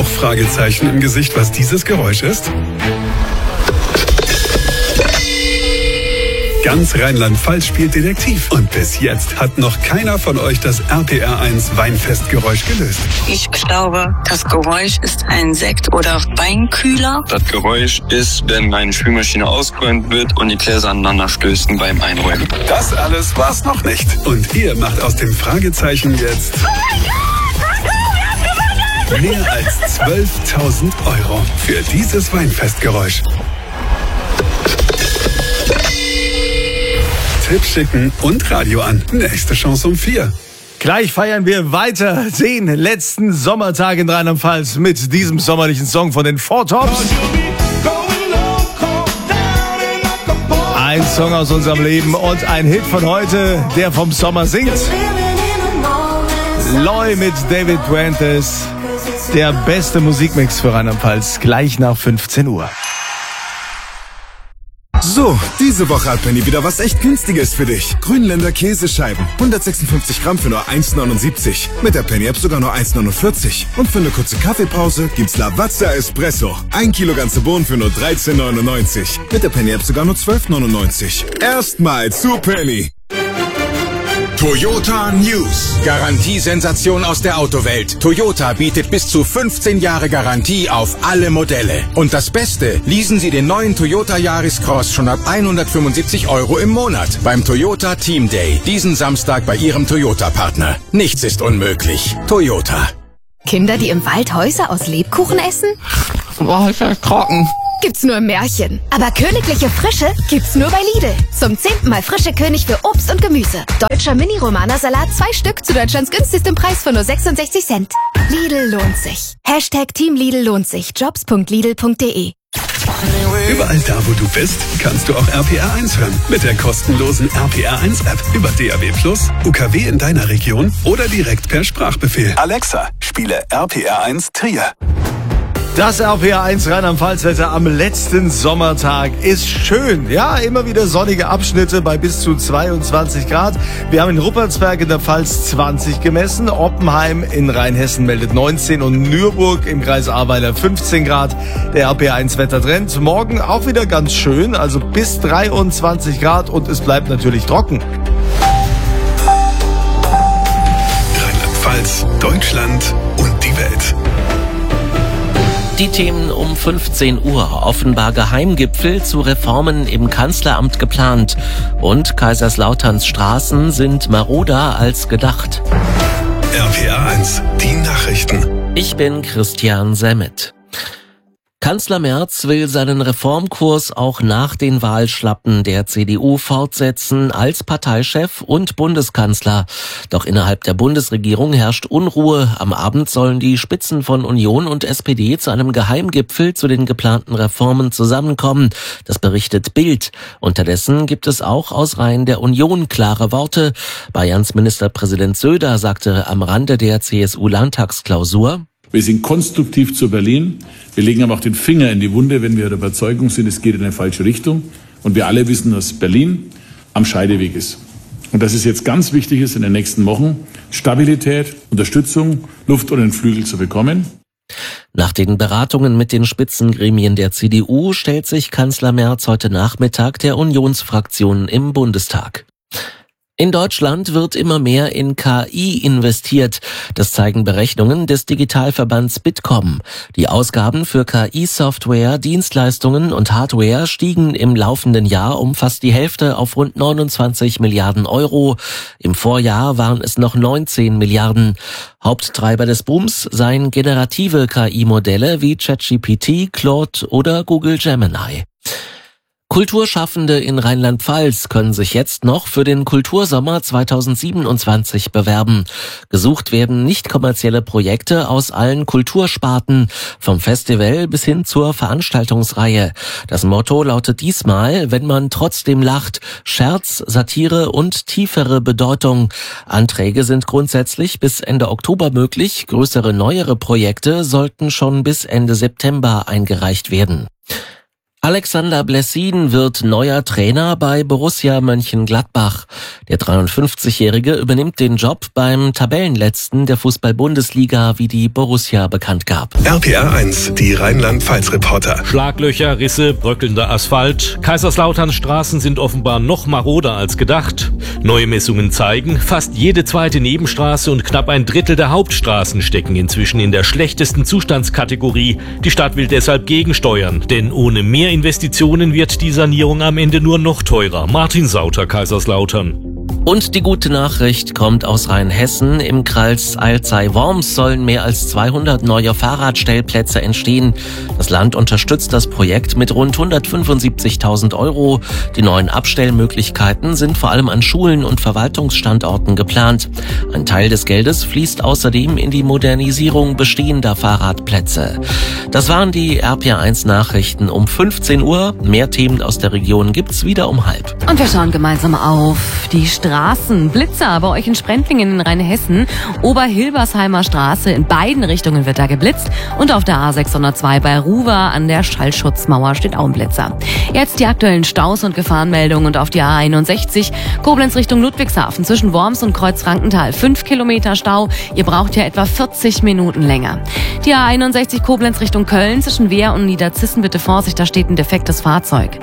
Auch Fragezeichen im Gesicht, was dieses Geräusch ist? Ganz Rheinland-Pfalz spielt Detektiv. Und bis jetzt hat noch keiner von euch das RPR1 Weinfestgeräusch gelöst. Ich glaube, das Geräusch ist ein Sekt- oder Weinkühler. Das Geräusch ist, wenn meine Spülmaschine ausgeräumt wird und die Gläser aneinander stößen beim Einräumen. Das alles war's noch nicht. Und ihr macht aus dem Fragezeichen jetzt mehr als 12.000 Euro für dieses Weinfestgeräusch. Tipp schicken und Radio an. Nächste Chance um 4. Gleich feiern wir weiter den letzten Sommertag in Rheinland-Pfalz mit diesem sommerlichen Song von den Four Tops. Ein Song aus unserem Leben und ein Hit von heute, der vom Sommer singt. Loy mit David Fuentes. Der beste Musikmix für Rheinland-Pfalz, gleich nach 15 Uhr. So, diese Woche hat Penny wieder was echt Günstiges für dich. Grünländer Käsescheiben. 156 Gramm für nur 1,79. Mit der Penny-App sogar nur 1,49. Und für eine kurze Kaffeepause gibt's Lavazza Espresso. 1 Kilo ganze Bohnen für nur 13,99. Mit der Penny-App sogar nur 12,99. Erstmal zu Penny. Toyota News. Garantiesensation aus der Autowelt. Toyota bietet bis zu 15 Jahre Garantie auf alle Modelle. Und das Beste, leasen Sie den neuen Toyota Yaris Cross schon ab 175 Euro im Monat beim Toyota Team Day. Diesen Samstag bei Ihrem Toyota-Partner. Nichts ist unmöglich. Toyota. Kinder, die im Wald Häuser aus Lebkuchen essen? Boah, ist ja trocken. Gibt's nur im Märchen. Aber königliche Frische gibt's nur bei Lidl. Zum 10. Mal frische König für Obst und Gemüse. Deutscher Mini-Romana-Salat 2 Stück zu Deutschlands günstigstem Preis von nur 66 Cent. Lidl lohnt sich. #Team Lidl lohnt sich. Jobs.lidl.de. Überall da, wo du bist, kannst du auch RPR1 hören. Mit der kostenlosen RPR1-App über DAB+, UKW in deiner Region oder direkt per Sprachbefehl. Alexa, spiele RPR1 Trier. Das RPR1 Rheinland-Pfalz-Wetter am letzten Sommertag ist schön. Ja, immer wieder sonnige Abschnitte bei bis zu 22 Grad. Wir haben in Ruppertsberg in der Pfalz 20 gemessen. Oppenheim in Rheinhessen meldet 19 und Nürburg im Kreis Ahrweiler 15 Grad. Der RPR1 Wettertrend. Morgen auch wieder ganz schön, also bis 23 Grad und es bleibt natürlich trocken. Rheinland-Pfalz, Deutschland und die Welt. Die Themen um 15 Uhr. Offenbar Geheimgipfel zu Reformen im Kanzleramt geplant. Und Kaiserslauterns Straßen sind maroder als gedacht. RPR1, die Nachrichten. Ich bin Christian Semmet. Kanzler Merz will seinen Reformkurs auch nach den Wahlschlappen der CDU fortsetzen als Parteichef und Bundeskanzler. Doch innerhalb der Bundesregierung herrscht Unruhe. Am Abend sollen die Spitzen von Union und SPD zu einem Geheimgipfel zu den geplanten Reformen zusammenkommen. Das berichtet Bild. Unterdessen gibt es auch aus Reihen der Union klare Worte. Bayerns Ministerpräsident Söder sagte am Rande der CSU-Landtagsklausur: Wir sind konstruktiv zu Berlin. Wir legen aber auch den Finger in die Wunde, wenn wir der Überzeugung sind, es geht in eine falsche Richtung. Und wir alle wissen, dass Berlin am Scheideweg ist. Und dass es jetzt ganz wichtig ist, in den nächsten Wochen Stabilität, Unterstützung, Luft unter den Flügel zu bekommen. Nach den Beratungen mit den Spitzengremien der CDU stellt sich Kanzler Merz heute Nachmittag der Unionsfraktion im Bundestag. In Deutschland wird immer mehr in KI investiert. Das zeigen Berechnungen des Digitalverbands Bitkom. Die Ausgaben für KI-Software, Dienstleistungen und Hardware stiegen im laufenden Jahr um fast die Hälfte auf rund 29 Milliarden Euro. Im Vorjahr waren es noch 19 Milliarden. Haupttreiber des Booms seien generative KI-Modelle wie ChatGPT, Claude oder Google Gemini. Kulturschaffende in Rheinland-Pfalz können sich jetzt noch für den Kultursommer 2027 bewerben. Gesucht werden nicht kommerzielle Projekte aus allen Kultursparten, vom Festival bis hin zur Veranstaltungsreihe. Das Motto lautet diesmal: Wenn man trotzdem lacht, Scherz, Satire und tiefere Bedeutung. Anträge sind grundsätzlich bis Ende Oktober möglich. Größere, neuere Projekte sollten schon bis Ende September eingereicht werden. Alexander Blessin wird neuer Trainer bei Borussia Mönchengladbach. Der 53-Jährige übernimmt den Job beim Tabellenletzten der Fußball-Bundesliga, wie die Borussia bekannt gab. RPR 1, die Rheinland-Pfalz-Reporter. Schlaglöcher, Risse, bröckelnder Asphalt. Kaiserslauterns Straßen sind offenbar noch maroder als gedacht. Neue Messungen zeigen, fast jede zweite Nebenstraße und knapp ein Drittel der Hauptstraßen stecken inzwischen in der schlechtesten Zustandskategorie. Die Stadt will deshalb gegensteuern, denn ohne mehr Investitionen wird die Sanierung am Ende nur noch teurer. Martin Sauter, Kaiserslautern. Und die gute Nachricht kommt aus Rheinhessen. Im Kreis Alzey-Worms sollen mehr als 200 neue Fahrradstellplätze entstehen. Das Land unterstützt das Projekt mit rund 175.000 €. Die neuen Abstellmöglichkeiten sind vor allem an Schulen und Verwaltungsstandorten geplant. Ein Teil des Geldes fließt außerdem in die Modernisierung bestehender Fahrradplätze. Das waren die RPR1 Nachrichten um 15 Uhr. Mehr Themen aus der Region gibt's wieder um 12:30. Und wir schauen gemeinsam auf die Straßenblitzer bei euch in Sprendlingen in Rheinhessen. Oberhilbersheimer Straße, in beiden Richtungen wird da geblitzt. Und auf der A602 bei Ruwer an der Schallschutzmauer steht auch ein Blitzer. Jetzt die aktuellen Staus und Gefahrenmeldungen und auf die A61 Koblenz Richtung Ludwigshafen zwischen Worms und Kreuzfrankenthal. 5 Kilometer Stau. Ihr braucht ja etwa 40 Minuten länger. Die A61 Koblenz Richtung Köln zwischen Wehr und Niederzissen. Bitte Vorsicht, da steht ein defektes Fahrzeug.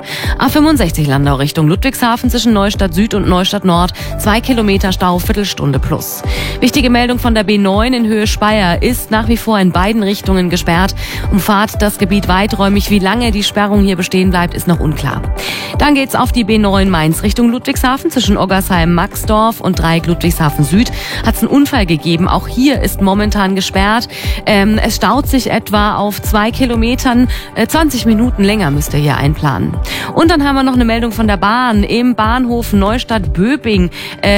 A65 Landau Richtung Ludwigshafen zwischen Neustadt Süd und Neustadt Nord. 2 Kilometer Stau, Viertelstunde plus. Wichtige Meldung von der B9 in Höhe Speyer ist nach wie vor in beiden Richtungen gesperrt. Umfahrt das Gebiet weiträumig. Wie lange die Sperrung hier bestehen bleibt, ist noch unklar. Dann geht's auf die B9 Mainz Richtung Ludwigshafen zwischen Oggersheim-Maxdorf und Dreieck Ludwigshafen Süd. Hat's einen Unfall gegeben. Auch hier ist momentan gesperrt. Es staut sich etwa auf 2 Kilometern. 20 Minuten länger müsst ihr hier einplanen. Und dann haben wir noch eine Meldung von der Bahn. Im Bahnhof Neustadt-Böbing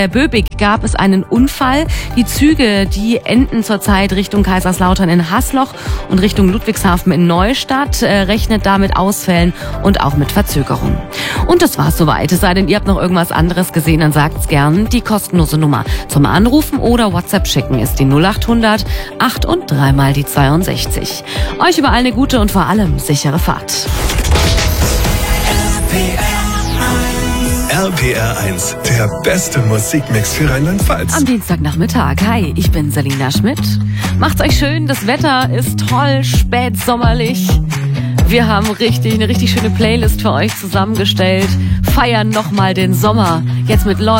gab es einen Unfall. Die Züge, die enden zurzeit Richtung Kaiserslautern in Hasloch und Richtung Ludwigshafen in Neustadt. Rechnet da mit Ausfällen und auch mit Verzögerungen. Und das war's soweit. Es sei denn, ihr habt noch irgendwas anderes gesehen, dann sagt's gern. Die kostenlose Nummer zum Anrufen oder WhatsApp schicken ist die 0800 8 und 3 mal die 62. Euch überall eine gute und vor allem sichere Fahrt. RPR 1, der beste Musikmix für Rheinland-Pfalz. Am Dienstagnachmittag. Hi, ich bin Selina Schmidt. Macht's euch schön, das Wetter ist toll, spätsommerlich. Wir haben eine richtig schöne Playlist für euch zusammengestellt. Feiern nochmal den Sommer. Jetzt mit Leuten.